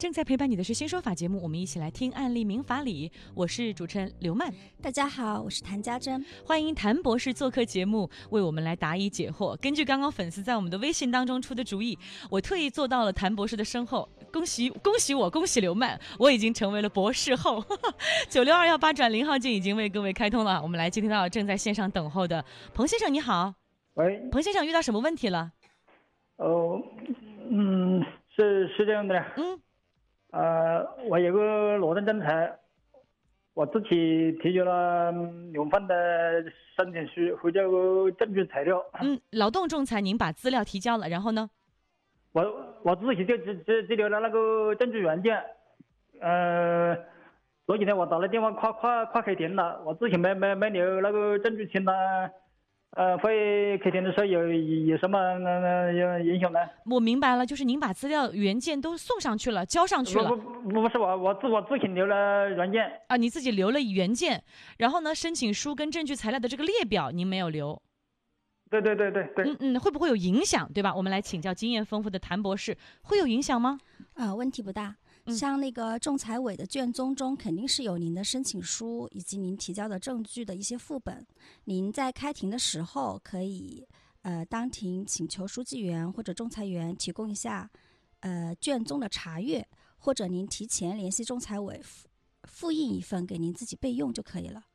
正在陪伴你的是新说法节目，我们一起来听案例民法理。我是主持人刘曼。 大家好，我是谭家珍。 欢迎谭博士做客节目，为我们来答疑解惑。根据刚刚粉丝在我们的微信当中出的主意，我特意坐到了谭博士的身后。恭喜我，恭喜刘曼，我已经成为了博士后。96218转0号键已经为各位开通了，我们来接听到正在线上等候的彭先生，你好。 喂， 彭先生遇到什么问题了？ 是这样的。我有个罗登仲裁，我自己提交了离婚的申请书和这个证据材料。 劳动仲裁您把资料提交了，然后呢？ 我自己就提交了那个证据原件。昨天我打了电话快开庭了，我之前没留那个证据清单。会开庭的时候有什么影响呢？ 我明白了，就是您把资料原件都送上去了，交上去了。 不是我自己留了原件啊，你自己留了原件，然后呢，申请书跟证据材料的这个列表您没有留。 对。 会不会有影响，对吧？我们来请教经验丰富的谭博士，会有影响吗？ 问题不大。像那个仲裁委的卷宗中肯定是有您的申请书以及您提交的证据的一些副本，您在开庭的时候可以当庭请求书记员或者仲裁员提供一下卷宗的查阅，或者您提前联系仲裁委复印一份给您自己备用就可以了。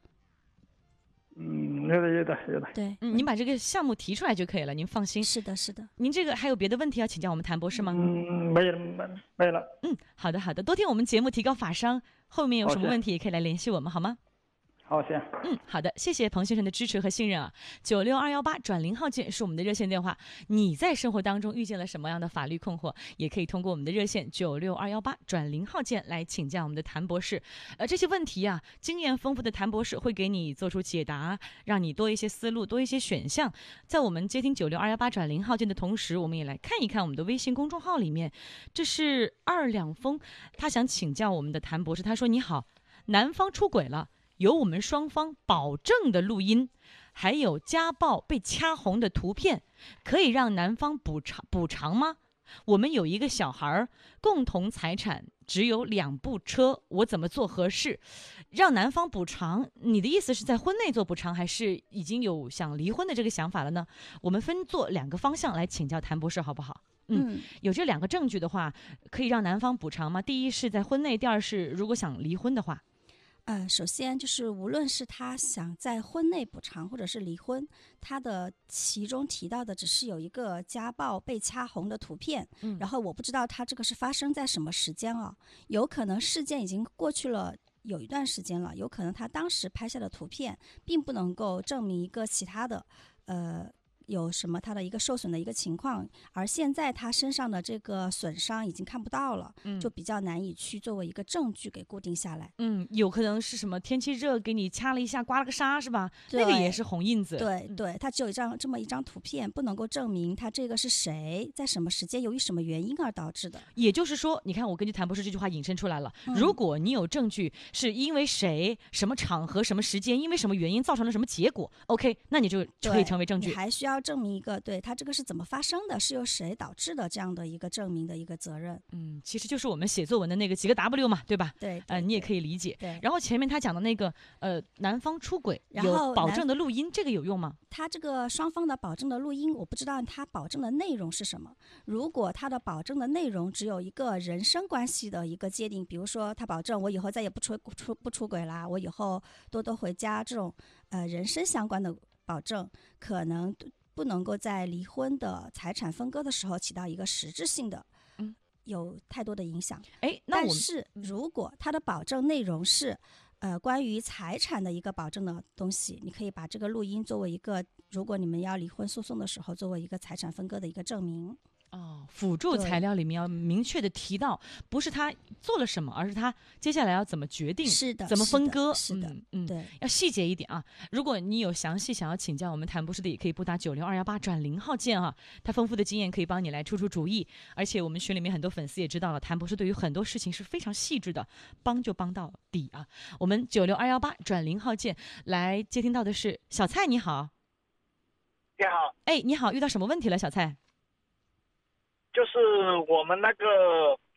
有的。 对， 您把这个项目提出来就可以了，您放心。 是的。 您这个还有别的问题要请教我们谭博士吗？ 没了。 好的，多听我们节目提高法商，后面有什么问题也可以来联系我们，好吗？ 好，行。 好的，谢谢彭先生的支持和信任啊。96218转0号键是我们的热线电话。你在生活当中遇见了什么样的法律困惑，也可以通过我们的热线96218转0号键来请教我们的谭博士。这些问题啊，经验丰富的谭博士会给你做出解答，让你多一些思路，多一些选项。在我们接听96218转0号键的同时，我们也来看一看我们的微信公众号里面，这是2两峰，他想请教我们的谭博士。他说：你好，男方出轨了，有我们双方保证的录音，还有家暴被掐红的图片，可以让男方补偿吗？我们有一个小孩，共同财产只有2部车，我怎么做合适？让男方补偿，你的意思是在婚内做补偿，还是已经有想离婚的这个想法了呢？我们分做2个方向来请教谭博士好不好？有这2个证据的话，可以让男方补偿吗？第一是在婚内，第二是如果想离婚的话。 首先就是无论是他想在婚内补偿或者是离婚，他的其中提到的只是有一个家暴被掐红的图片，然后我不知道他这个是发生在什么时间啊，有可能事件已经过去了有一段时间了，有可能他当时拍下的图片并不能够证明一个其他的有什么他的一个受损的一个情况，而现在他身上的这个损伤已经看不到了，就比较难以去作为一个证据给固定下来。 有可能是什么天气热给你掐了一下，刮了个痧是吧？那个也是红印子。 对，他只有这么一张图片，不能够证明他这个是谁在什么时间由于什么原因而导致的。 也就是说，你看我根据谭博士这句话引申出来了，如果你有证据是因为谁、什么场合、什么时间、因为什么原因造成了什么结果 ，OK， 那你就可以成为证据。 你还需要证明一个对他这个是怎么发生的，是由谁导致的这样的一个证明的一个责任。 其实就是我们写作文的那个几个 W 嘛，对吧？ 对， 你也可以理解。 对， 然后前面他讲的那个男方出轨有保证的录音，这个有用吗？ 他这个双方的保证的录音，我不知道他保证的内容是什么。如果他的保证的内容只有一个人身关系的一个界定，比如说他保证我以后再也不出轨啦，我以后多多回家，这种人身相关的保证，可能不能够在离婚的财产分割的时候起到一个实质性的有太多的影响。但是如果他的保证内容是关于财产的一个保证的东西，你可以把这个录音作为一个，如果你们要离婚诉讼的时候，作为一个财产分割的一个证明。 辅助材料里面要明确的提到，不是他做了什么，而是他接下来要怎么决定， 是的， 怎么分割， 是的，对， 要细节一点啊。如果你有详细想要请教我们谭博士的，也可以拨打96218转0号键啊，他丰富的经验可以帮你来出主意。而且我们群里面很多粉丝也知道了，谭博士对于很多事情是非常细致的，帮就帮到底啊。我们96218转0号键来接听到的是小蔡，你好。 你好。 你好，遇到什么问题了，小蔡？ 就是我们那个